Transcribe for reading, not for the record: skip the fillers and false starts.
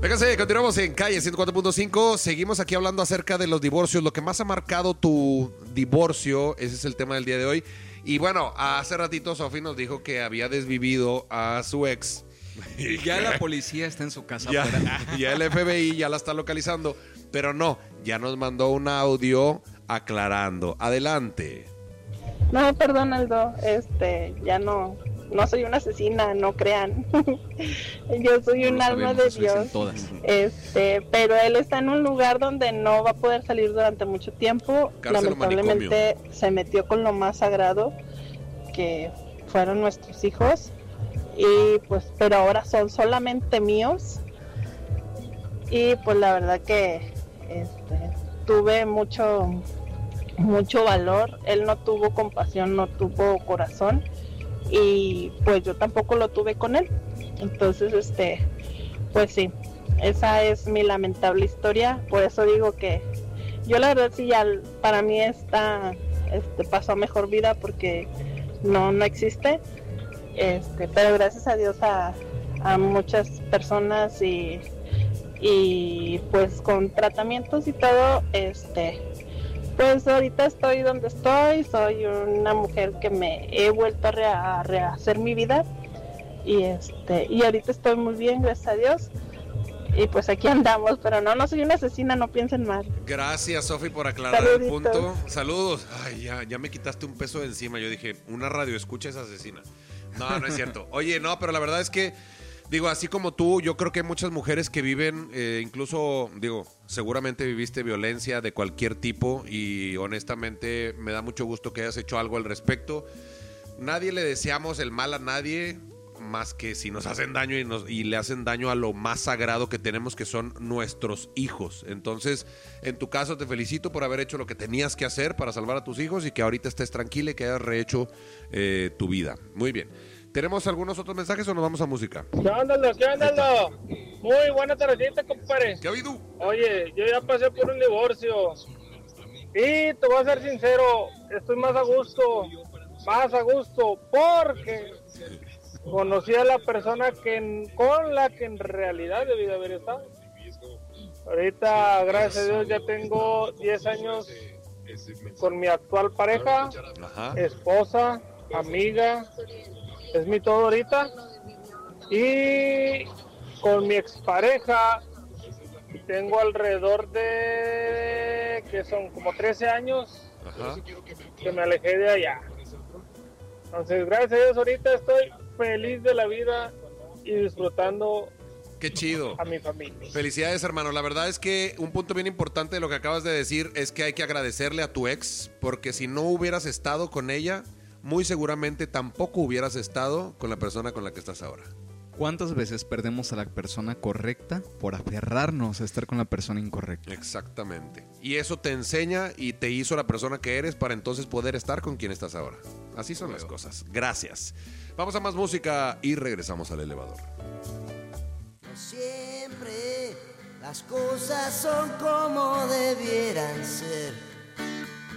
Véngase, continuamos en Calle 104.5. Seguimos aquí hablando acerca de los divorcios. Lo que más ha marcado tu divorcio, ese es el tema del día de hoy. Y bueno, hace ratito Sofi nos dijo que había desvivido a su ex. Y ya la policía está en su casa. Ya el FBI ya la está localizando. Pero no, ya nos mandó un audio aclarando. Adelante. No, perdón, Aldo, ya no soy una asesina, no crean. Yo soy un alma de Dios. Pero él está en un lugar donde no va a poder salir durante mucho tiempo. Lamentablemente se metió con lo más sagrado, que fueron nuestros hijos. Y pues, pero ahora son solamente míos. Y pues la verdad que tuve mucho valor. Él no tuvo compasión, no tuvo corazón, y pues yo tampoco lo tuve con él. Entonces pues sí, esa es mi lamentable historia. Por eso digo que yo la verdad sí, ya para mí pasó a mejor vida, porque no existe. Pero gracias a Dios a muchas personas y pues con tratamientos y todo, pues ahorita estoy donde estoy. Soy una mujer que me he vuelto a rehacer mi vida, y ahorita estoy muy bien, gracias a Dios. Y pues aquí andamos, pero no soy una asesina, no piensen mal. Gracias, Sofi, por aclarar el punto. Saludos. Ay, ya me quitaste un peso de encima. Yo dije, una radio escucha es asesina. No es cierto. Oye, no, pero la verdad es que, digo, así como tú, yo creo que hay muchas mujeres que viven, incluso, digo, seguramente viviste violencia de cualquier tipo, y honestamente me da mucho gusto que hayas hecho algo al respecto. Nadie le deseamos el mal a nadie, más que si nos hacen daño y le hacen daño a lo más sagrado que tenemos, que son nuestros hijos. Entonces, en tu caso, te felicito por haber hecho lo que tenías que hacer para salvar a tus hijos, y que ahorita estés tranquila y que hayas rehecho tu vida. Muy bien. ¿Tenemos algunos otros mensajes o nos vamos a música? ¿Qué onda? Muy buena tardecita, compadre. ¿Qué ha habido? Oye, yo ya pasé por un divorcio y te voy a ser sincero, estoy más a gusto, porque conocí a la persona con la que en realidad debí de haber estado. Ahorita, gracias a Dios, ya tengo 10 años con mi actual pareja. Ajá. Esposa, amiga, es mi todo ahorita. Y con mi expareja tengo alrededor de, que son como 13 años. Ajá. Que me alejé de allá. Entonces, gracias a Dios, ahorita estoy feliz de la vida y disfrutando. Qué chido. A mi familia. Felicidades, hermano. La verdad es que un punto bien importante de lo que acabas de decir es que hay que agradecerle a tu ex, porque si no hubieras estado con ella, muy seguramente tampoco hubieras estado con la persona con la que estás ahora. ¿Cuántas veces perdemos a la persona correcta por aferrarnos a estar con la persona incorrecta? Exactamente. Y eso te enseña y te hizo la persona que eres para entonces poder estar con quien estás ahora. Así son las cosas. Gracias. Vamos a más música y regresamos al elevador. No siempre las cosas son como debieran ser.